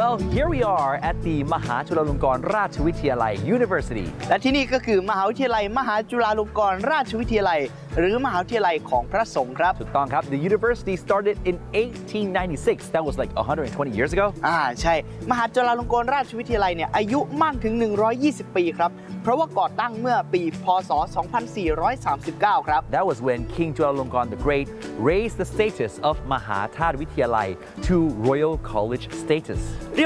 Well, here we are at the มหาจุฬาลงกรณราชวิทยาลัย University และที่นี่ก็คือมหาวิทยาลัยมหาจุฬาลงกรณราชวิทยาลัยหรือมหาวิทยาลัยของพระสงฆ์ครับถูกต้องครับ The university started in 1896 That was like 120 years ago ใช่มหาจุฬาลงกรณราชวิทยาลัยเนี่ยอายุมากถึง120 ปีครับเพราะว่าก่อตั้งเมื่อปีพศ 2439 ครับ That was when King Chulalongkorn the Great raised the status of มหาธาตุวิทยาลัย to Royal College status